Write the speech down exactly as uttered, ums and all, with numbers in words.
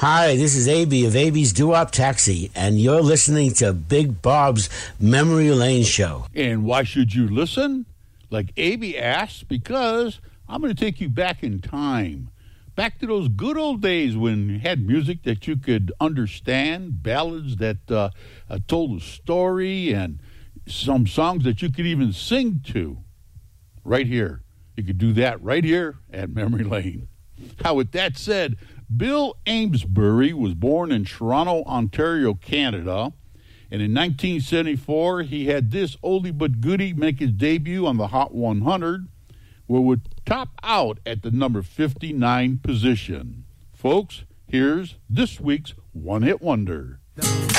Hi, this is A B of A B's Doo-Wop Taxi, and you're listening to Big Bob's Memory Lane Show. And why should you listen? Like A B asks, because I'm going to take you back in time. Back to those good old days when you had music that you could understand, ballads that uh, uh, told a story, and some songs that you could even sing to. Right here. You could do that right here at Memory Lane. Now, with that said, Bill Amesbury was born in Toronto, Ontario, Canada. And in nineteen seventy-four, he had this oldie but goodie make his debut on the Hot one hundred, where it would top out at the number fifty-nine position. Folks, here's this week's One Hit Wonder.